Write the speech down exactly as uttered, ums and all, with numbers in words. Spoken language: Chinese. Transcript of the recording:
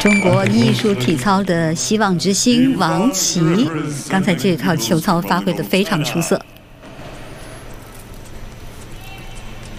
中国艺术体操的希望之星王琦，刚才这套球操发挥得非常出色。